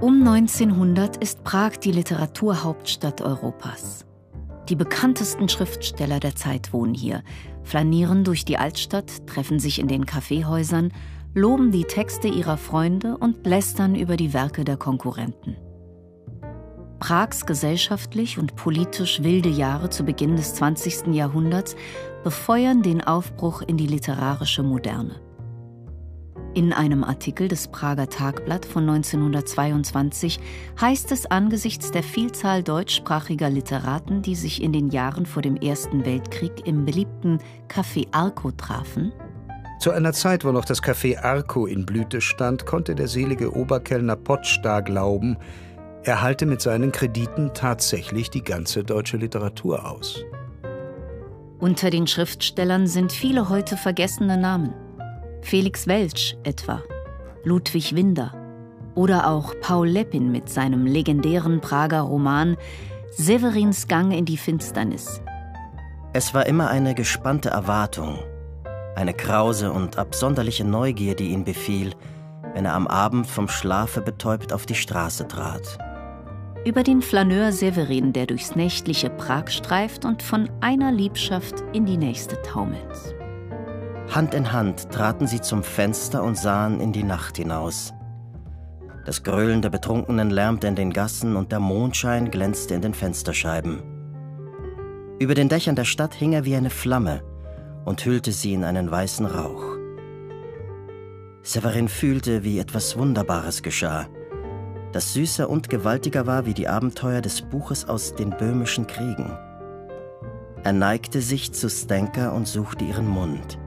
Um 1900 ist Prag die Literaturhauptstadt Europas. Die bekanntesten Schriftsteller der Zeit wohnen hier, flanieren durch die Altstadt, treffen sich in den Kaffeehäusern, loben die Texte ihrer Freunde und lästern über die Werke der Konkurrenten. Prags gesellschaftlich und politisch wilde Jahre zu Beginn des 20. Jahrhunderts befeuern den Aufbruch in die literarische Moderne. In einem Artikel des Prager Tagblatt von 1922 heißt es angesichts der Vielzahl deutschsprachiger Literaten, die sich in den Jahren vor dem Ersten Weltkrieg im beliebten Café Arco trafen: Zu einer Zeit, wo noch das Café Arco in Blüte stand, konnte der selige Oberkellner Potschda glauben, er halte mit seinen Krediten tatsächlich die ganze deutsche Literatur aus. Unter den Schriftstellern sind viele heute vergessene Namen. Felix Welsch etwa, Ludwig Winder oder auch Paul Leppin mit seinem legendären Prager Roman Severins Gang in die Finsternis. Es war immer eine gespannte Erwartung, eine krause und absonderliche Neugier, die ihn befiel, wenn er am Abend vom Schlafe betäubt auf die Straße trat. Über den Flaneur Severin, der durchs nächtliche Prag streift und von einer Liebschaft in die nächste taumelt. Hand in Hand traten sie zum Fenster und sahen in die Nacht hinaus. Das Gröhlen der Betrunkenen lärmte in den Gassen und der Mondschein glänzte in den Fensterscheiben. Über den Dächern der Stadt hing er wie eine Flamme und hüllte sie in einen weißen Rauch. Severin fühlte, wie etwas Wunderbares geschah, das süßer und gewaltiger war wie die Abenteuer des Buches aus den böhmischen Kriegen. Er neigte sich zu Stenka und suchte ihren Mund.